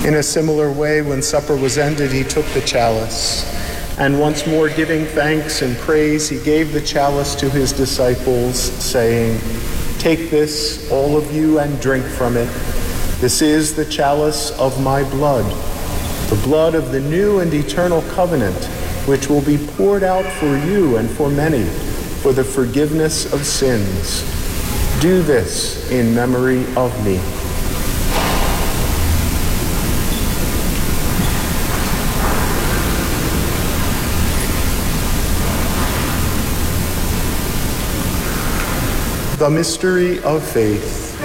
In a similar way, when supper was ended, he took the chalice, and once more giving thanks and praise, he gave the chalice to his disciples, saying, "Take this, all of you, and drink from it. This is the chalice of my blood, the blood of the new and eternal covenant, which will be poured out for you and for many for the forgiveness of sins. Do this in memory of me." The mystery of faith.